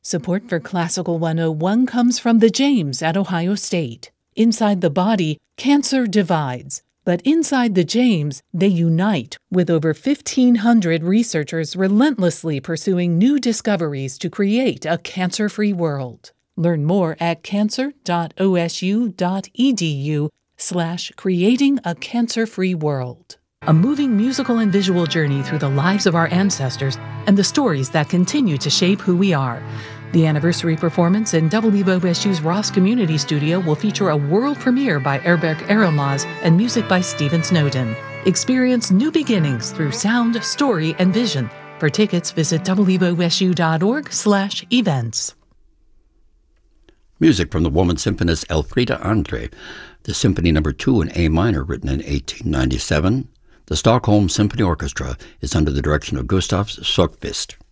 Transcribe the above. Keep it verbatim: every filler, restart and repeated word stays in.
Support for Classical one oh one comes from the James at Ohio State. Inside the body, cancer divides, but inside the James, they unite, with over fifteen hundred researchers relentlessly pursuing new discoveries to create a cancer-free world. Learn more at cancer.osu.edu slash creating a cancer-free world. A moving musical and visual journey through the lives of our ancestors and the stories that continue to shape who we are. The anniversary performance in W O S U's Ross Community Studio will feature a world premiere by Erberk Erilmaz and music by Stephen Snowden. Experience new beginnings through sound, story, and vision. For tickets, visit wosu.org slash events. Music from the woman symphonist Elfriede Andre. The Symphony Number Two in A minor, written in eighteen ninety-seven. The Stockholm Symphony Orchestra is under the direction of Gustav Sökvist.